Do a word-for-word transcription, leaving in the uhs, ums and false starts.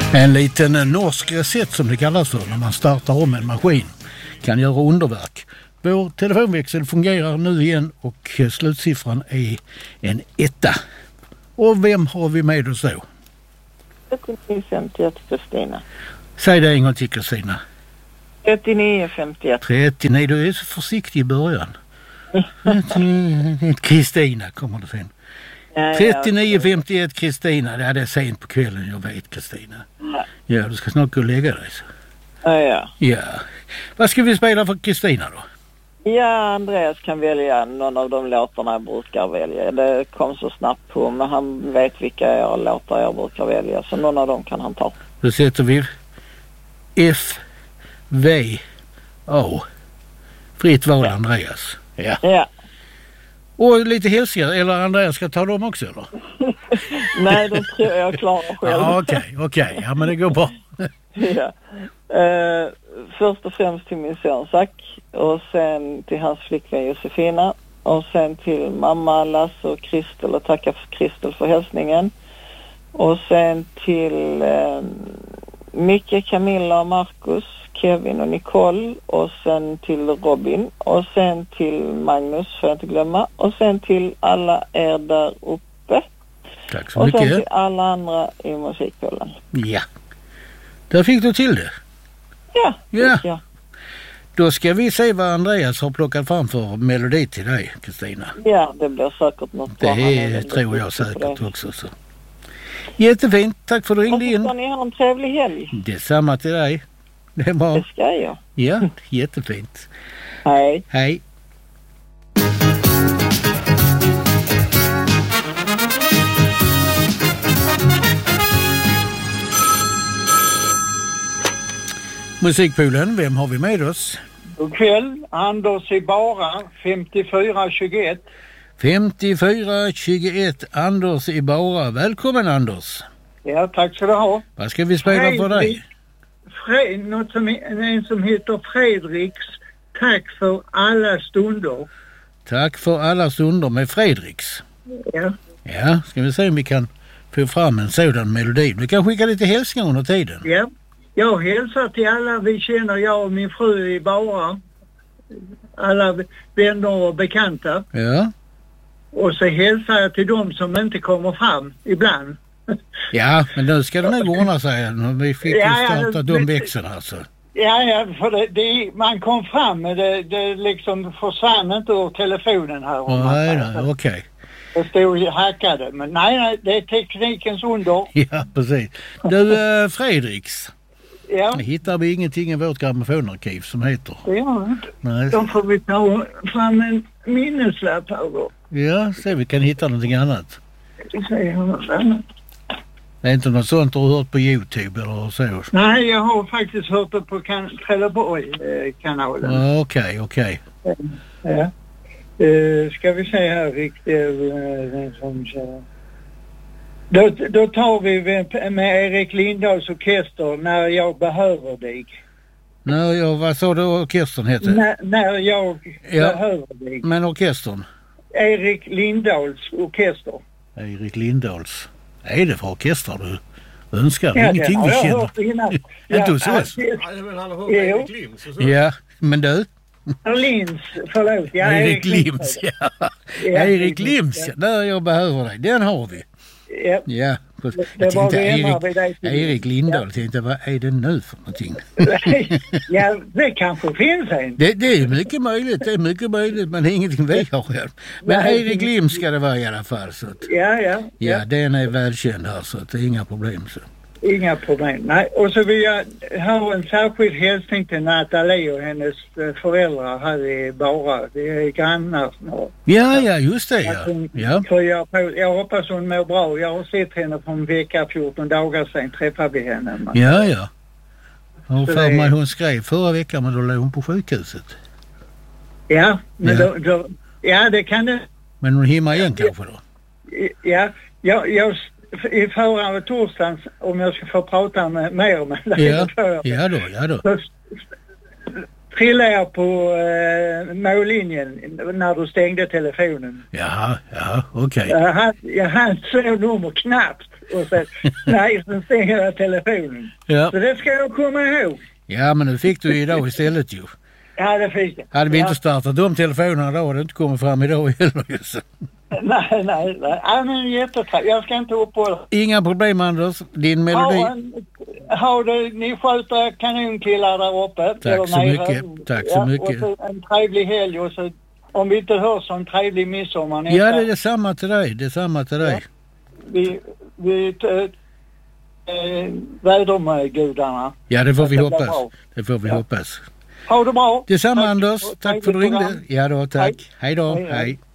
En liten norsk reset som det kallas för när man startar om en maskin kan göra underverk. Vår telefonväxel fungerar nu igen och slutsiffran är en etta. Och vem har vi med oss då? trettionio femtioett Kristina. Säg det en gång till, Kristina. trettionio femtioett. trettionio, du är så försiktig i början. Kristina kommer det sen. Ja, trettionio femtioett Kristina, ja, det är sent på kvällen, jag vet, Kristina. Ja. Ja, du ska snart gå och lägga dig. Så. Ja, ja. Ja. Vad ska vi spela för Kristina då? Ja, Andreas kan välja någon av de låtarna jag brukar välja. Det kom så snabbt på, men han vet vilka jag låtar jag brukar välja. Så någon av dem kan han ta. Då sätter vi F V A. Fritt val, ja. Andreas. Ja. Ja. Och lite hälsningar, eller Andreas ska ta dem också, eller? Nej, det tror jag klarar själv. Ja, okej, okay, okej. Okay. Ja, men det går bra. Ja. Uh, först och främst till min son Zack, och sen till hans flickvän Josefina, och sen till mamma Lasse och Kristel, och tacka för Kristel för hälsningen, och sen till uh, Micke, Camilla och Marcus, Kevin och Nicole, och sen till Robin, och sen till Magnus, får jag inte glömma, och sen till alla er där uppe. Tack så och mycket. Och sen till alla andra i Musikhjälpen. Ja, där fick du till det. Ja, ja. ja. Då ska vi se vad Andreas har plockat fram för melodi till dig, Kristina. Ja, det blir säkert något bra. Det är, tror jag säkert också. Så. Jättefint, tack för att du ringde in. Och ni har en trevlig helg. Detsamma till dig. Det är bra. Det ska jag. Ja, jättefint. Hej. Hej. Musikpoolen, vem har vi med oss? God kväll, Anders i Bara, femtiofyra tjugoett. femtiofyra tjugoett, Anders i Bara. Välkommen, Anders. Ja, tack ska du ha. Vad ska vi spela Fredrik, för dig? Fred, något som, en som heter Fredriks, tack för alla stunder. Tack för alla stunder med Fredriks. Ja. Ja, ska vi se om vi kan få fram en sådan melodi. Du kan skicka lite hälsningar under tiden. Ja. Jag hälsar till alla vi känner, jag och min fru i Bara. Alla vänner och bekanta. Ja. Och så hälsar jag till dem som inte kommer fram ibland. Ja, men nu ska det nog ordna sig. Vi fick ju ja, starta ja, de växeln alltså. Ja, ja, för det, det, man kom fram men det, det liksom försvann inte ur telefonen här. Nej, nej, okej. Okay. Det stod hackade, men nej, nej, det är teknikens under. Ja, precis. Du, äh, Fredriks. Ja. Hittar vi ingenting i vårt grammofonarkiv som heter? Ja, nej. Då får vi ta fram en minneslapp här då. Ja, se vi kan hitta någonting annat. Det är inte något sånt du har hört på YouTube eller så? Nej, jag har faktiskt hört det på kan- Trelleborg-kanalen. Ja, okej, okej. Ja. Uh, ska vi se här riktigt uh, som så. Då, då tar vi med Erik Lindahls orkester När jag behöver dig. När jag, vad sa du orkestern heter? När, när jag ja, behöver dig. Men orkestern? Erik Lindahls orkester. Erik Lindahls. Vad är det för orkester du önskar? Ja, ingenting vi känner. Inte hos oss. Ja, men du? Lins, förlåt. Ja, Erik Lims, ja. ja. Erik Lims, där jag behöver dig. Den har vi. Ja. Ja. Det jag var tänkte Erik, Erik Lindahl, ja. Tänkte vad är det nu för någonting? Ja, det kanske finns en. Det, det är mycket möjligt, det är mycket möjligt, men det är ingenting vi har hört. Men nej, Erik Lim ska det vara i alla fall. Så att, ja, ja, ja. Ja, den är välkänd här så att det är inga problem. Så. Inga problem, nej. Och så vill jag ha en särskild hälsning till Nathalie och hennes föräldrar här i Bara. Det är grannar snart. Ja, ja, just det, ja. Hon, ja. Jag, på, jag hoppas hon mår bra. Jag har sett henne för en vecka, fjorton dagar sedan träffade vi henne. Man. Ja, ja. Och för det... mig hon skrev förra veckan, men då låg hon på sjukhuset. Ja, men ja. Då, då, ja, det kan det. Men hon himmar igen kanske då? Ja, jag... jag i förra torsdagen, om jag ska få prata med mer om det. Ja, ja då, ja då. Så trillade jag på eh, mållinjen när du stängde telefonen. Jaha, ja, okej. Okay. Jag hann, jag hann två nummer knappt. Och sen, nej, sen stänger jag telefonen. Ja. Så det ska jag komma ihåg. Ja, men nu fick du idag istället ju. Ja, det fick jag. Hade vi ja. inte startat de telefonerna då hade det inte kommit fram idag heller just. Nej, nej, nej. Ja, men jättetrevligt. Jag ska inte uppehålla. Inga problem, Anders. Din melodi. Ha, en, ha det, ni sköter kanonkillar där uppe. Tack så mycket. Tack så ja, mycket. Och så en trevlig helg och så, om vi inte hörs, så en trevlig midsommar nästa. Ja, det är detsamma till dig. Det är samma till dig. Ja. Vi, vi äh, väder med gudarna. Ja, det får vi det hoppas. Det får vi ja. hoppas. Ha det bra. Detsamma, tack, Anders. Tack för att du ringde. Ja då, tack. Hej, hej då. Hej. hej.